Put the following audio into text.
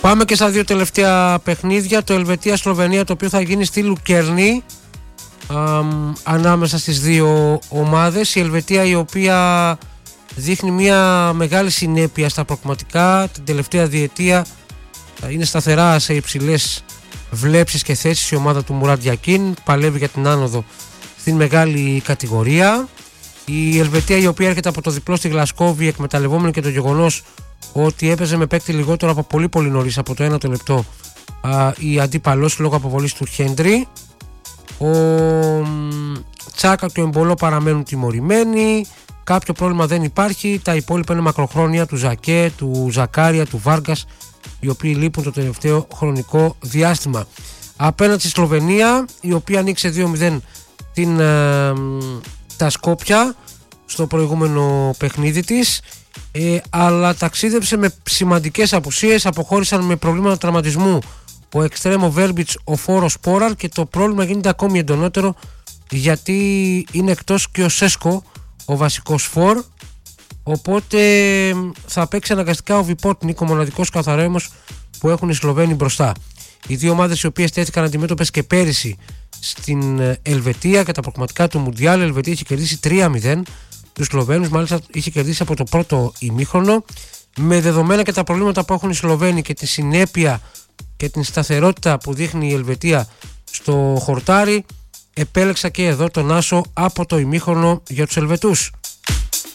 Πάμε και στα δύο τελευταία παιχνίδια. Το Ελβετία-Σλοβενία, το οποίο θα γίνει στη Λουκέρνη, ανάμεσα στις δύο ομάδες. Η Ελβετία, η οποία δείχνει μια μεγάλη συνέπεια στα προκριματικά την τελευταία διετία, είναι σταθερά σε υψηλές βλέψεις και θέσεις η ομάδα του Μουράντ Γιακίν, παλεύει για την άνοδο στην μεγάλη κατηγορία. Η Ελβετία, η οποία έρχεται από το διπλό στη Γλασκόβη, εκμεταλλευόμενη και το γεγονός ότι έπαιζε με παίκτη λιγότερο από πολύ νωρίς, από το 1 λεπτό, η αντίπαλος λόγω αποβολής του Χέντρι. Ο Τσάκα και ο Εμπολό παραμένουν τιμωρημένοι. Κάποιο πρόβλημα δεν υπάρχει. Τα υπόλοιπα είναι μακροχρόνια του Ζακέ, του Ζακάρια, του Βάργκας, οι οποίοι λείπουν το τελευταίο χρονικό διάστημα. Απέναντι στη Σλοβενία, η οποία ανοίξε 2-0 τα Σκόπια στο προηγούμενο παιχνίδι της, αλλά ταξίδεψε με σημαντικές απουσίες. Αποχώρησαν με προβλήματα τραυματισμού ο Εξτρέμο Βέρμπιτς, ο Φόρος Σπόραρ, και το πρόβλημα γίνεται ακόμη εντονότερο γιατί είναι εκτός και ο Σέσκο, ο βασικός φορ, οπότε θα παίξει αναγκαστικά ο Βιπότνικ, ο μοναδικός καθαρέμος που έχουν οι Σλοβαίνοι μπροστά. Οι δύο ομάδες οι οποίες τέθηκαν αντιμέτωπες και πέρυσι στην Ελβετία κατά προκριματικά του Μουντιάλ, η Ελβετία είχε κερδίσει 3-0 τους Σλοβαίνους, μάλιστα είχε κερδίσει από το πρώτο ημίχρονο. Με δεδομένα και τα προβλήματα που έχουν οι Σλοβαίνοι και τη συνέπεια και την σταθερότητα που δείχνει η Ελβετία στο χορτάρι, επέλεξα και εδώ τον άσο από το ημίχρονο για τους Ελβετούς.